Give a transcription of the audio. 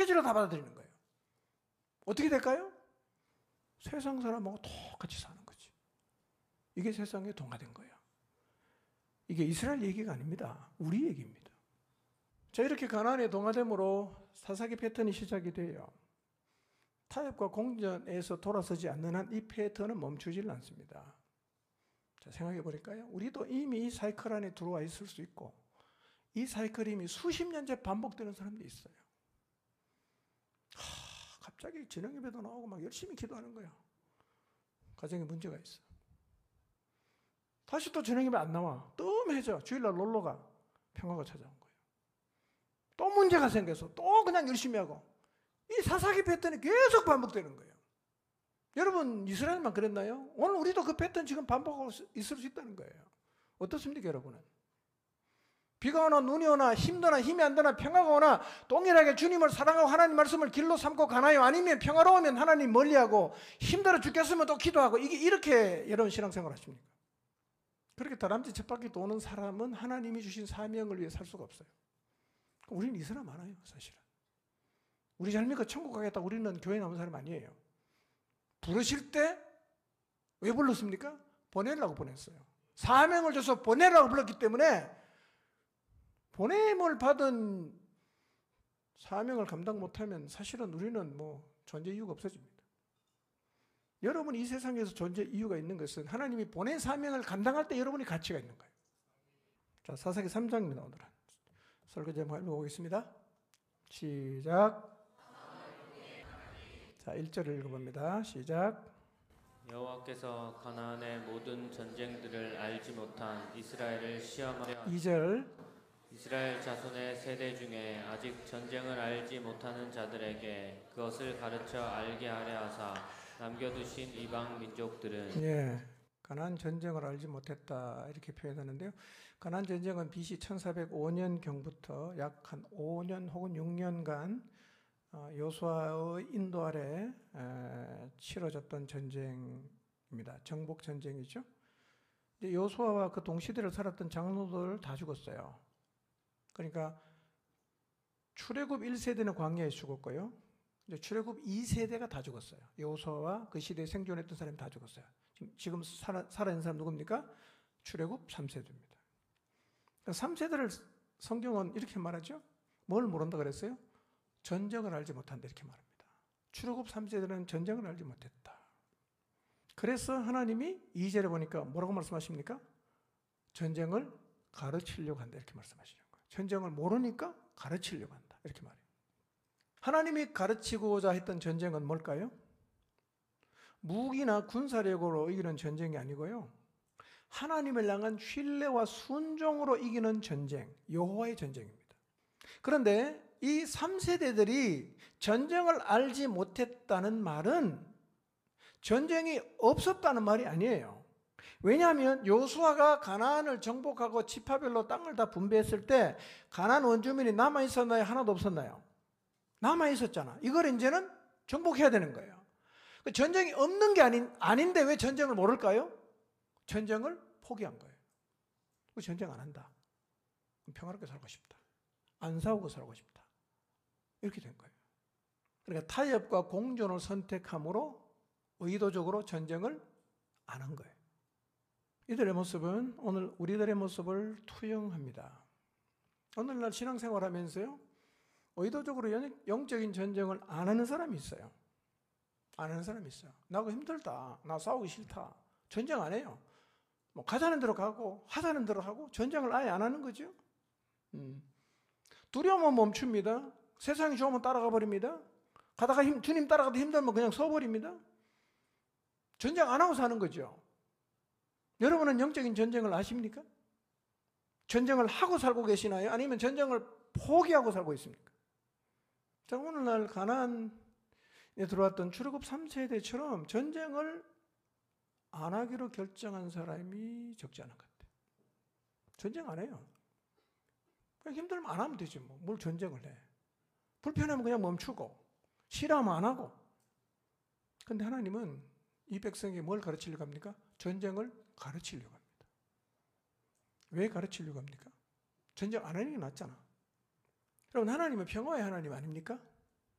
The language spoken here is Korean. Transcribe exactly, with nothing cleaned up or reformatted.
메시지로 다 받아들이는 거예요. 어떻게 될까요? 세상 사람하고 똑같이 사는 거지. 이게 세상에 동화된 거예요. 이게 이스라엘 얘기가 아닙니다. 우리 얘기입니다. 자, 이렇게 가나안에 동화됨으로 사사기 패턴이 시작이 돼요. 타협과 공전에서 돌아서지 않는 한 이 패턴은 멈추질 않습니다. 자, 생각해 보니까요. 우리도 이미 이 사이클 안에 들어와 있을 수 있고, 이 사이클이 이미 수십 년째 반복되는 사람도 있어요. 하, 갑자기 진영 예배도 나오고 막 열심히 기도하는 거야. 가정에 문제가 있어. 다시 또 진영 예배 안 나와. 뜸해져. 주일날 놀러가. 평화가 찾아온 거예요. 또 문제가 생겨서 또 그냥 열심히 하고. 이 사사기 패턴이 계속 반복되는 거예요. 여러분, 이스라엘만 그랬나요? 오늘 우리도 그 패턴 지금 반복하고 있을 수 있다는 거예요. 어떻습니까, 여러분은? 비가 오나 눈이 오나 힘드나 힘이 안 드나 평화가 오나 동일하게 주님을 사랑하고 하나님 말씀을 길로 삼고 가나요? 아니면 평화로우면 하나님 멀리하고 힘들어 죽겠으면 또 기도하고, 이게 이렇게 여러분 신앙생활 하십니까? 그렇게 다람쥐 쳇바퀴 도는 사람은 하나님이 주신 사명을 위해 살 수가 없어요. 우리는 이 사람 많아요, 사실은. 우리 잘 믿고 천국 가겠다, 우리는 교회 나온 사람 아니에요. 부르실 때 왜 불렀습니까? 보내려고 보냈어요. 사명을 줘서 보내라고 불렀기 때문에 보냄을 받은 사명을 감당 못하면 사실은 우리는 뭐 존재 이유가 없어집니다. 여러분, 이 세상에서 존재 이유가 있는 것은 하나님이 보낸 사명을 감당할 때 여러분이 가치가 있는 거예요. 자, 사사기 삼 장입니다. 오늘은 설교 제목 읽어보겠습니다. 시작. 자, 일 절을 읽어봅니다. 시작. 여호와께서 가나안의 모든 전쟁들을 알지 못한 이스라엘을 시험하려 이 절. 이스라엘 자손의 세대 중에 아직 전쟁을 알지 못하는 자들에게 그것을 가르쳐 알게 하려 하사 남겨두신 이방 민족들은, 예, 가나안 전쟁을 알지 못했다 이렇게 표현하는데요. 가나안 전쟁은 비씨 천사백오 년경부터 약 한 오 년 혹은 육 년간 여호수아의 인도 아래 치러졌던 전쟁입니다. 정복 전쟁이죠. 여호수아와 그 동시대를 살았던 장로들 다 죽었어요. 그러니까 출애굽 일 세대는 광야에 죽었고요. 출애굽 이 세대가 다 죽었어요. 여호수아와 그 시대에 생존했던 사람이 다 죽었어요. 지금, 지금 살아, 살아있는 사람 누굽니까? 출애굽 삼 세대입니다. 그러니까 삼 세대를 성경은 이렇게 말하죠. 뭘 모른다 그랬어요? 전쟁을 알지 못한다 이렇게 말합니다. 출애굽 삼 세대는 전쟁을 알지 못했다. 그래서 하나님이 이 절에 보니까 뭐라고 말씀하십니까? 전쟁을 가르치려고 한다 이렇게 말씀하시는 거예요. 전쟁을 모르니까 가르치려고 한다 이렇게 말해요. 하나님이 가르치고자 했던 전쟁은 뭘까요? 무기나 군사력으로 이기는 전쟁이 아니고요. 하나님을 향한 신뢰와 순종으로 이기는 전쟁, 여호와의 전쟁입니다. 그런데 이 삼 세대들이 전쟁을 알지 못했다는 말은 전쟁이 없었다는 말이 아니에요. 왜냐하면 여호수아가 가나안을 정복하고 지파별로 땅을 다 분배했을 때 가나안 원주민이 남아있었나요? 하나도 없었나요? 남아있었잖아. 이걸 이제는 정복해야 되는 거예요. 전쟁이 없는 게 아닌, 아닌데 왜 전쟁을 모를까요? 전쟁을 포기한 거예요. 전쟁 안 한다. 평화롭게 살고 싶다. 안 싸우고 살고 싶다. 이렇게 된 거예요. 그러니까 타협과 공존을 선택함으로 의도적으로 전쟁을 안 한 거예요. 이들의 모습은 오늘 우리들의 모습을 투영합니다. 오늘날 신앙생활 하면서요, 의도적으로 영적인 전쟁을 안 하는 사람이 있어요. 안 하는 사람이 있어요. 나하고 힘들다. 나 싸우기 싫다. 전쟁 안 해요. 뭐 가자는 대로 가고 하자는 대로 하고 전쟁을 아예 안 하는 거죠. 음. 두려우면 멈춥니다. 세상이 좋으면 따라가 버립니다. 가다가 힘, 주님 따라가도 힘들면 그냥 서버립니다. 전쟁 안 하고 사는 거죠. 여러분은 영적인 전쟁을 아십니까? 전쟁을 하고 살고 계시나요? 아니면 전쟁을 포기하고 살고 있습니까? 자, 오늘날 가나안에 들어왔던 출애굽 삼 세대처럼 전쟁을 안 하기로 결정한 사람이 적지 않은 것 같아요. 전쟁 안 해요. 그냥 힘들면 안 하면 되지 뭐. 뭘 전쟁을 해. 불편하면 그냥 멈추고 싫어하면 안 하고. 그런데 하나님은 이 백성에게 뭘 가르치려고 합니까? 전쟁을 가르치려고 합니다. 왜 가르치려고 합니까? 전쟁 안 하는 게 낫잖아. 여러분, 하나님은 평화의 하나님 아닙니까?